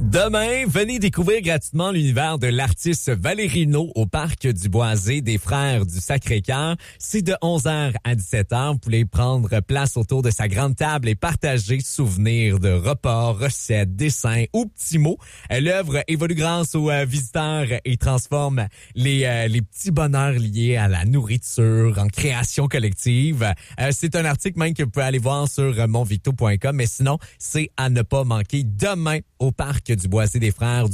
Demain, venez découvrir gratuitement l'univers de l'artiste Valérino au parc du Boisé des Frères du Sacré-Cœur. C'est de 11h à 17h. Vous pouvez prendre place autour de sa grande table et partager souvenirs de repas, recettes, dessins ou petits mots. L'œuvre évolue grâce aux visiteurs et transforme les petits bonheurs liés à la nourriture en création collective. C'est un article même que vous pouvez aller voir sur monvicto.com, mais sinon, c'est à ne pas manquer demain au parc du Boisé des Frères